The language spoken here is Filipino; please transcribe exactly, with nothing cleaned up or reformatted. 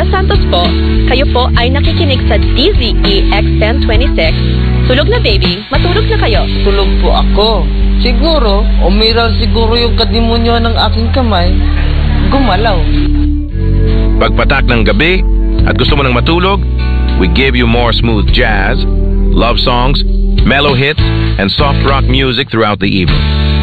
Andrea Santos po. Kayo po ay nakikinig sa D Z E X ten twenty-six. Tulog na baby, matulog na kayo. Tulog po ako. Siguro, umiral siguro yung kadimonyo ng aking kamay. Gumalaw. Pagpatak ng gabi at gusto mo nang matulog, we give you more smooth jazz, love songs, mellow hits, and soft rock music throughout the evening.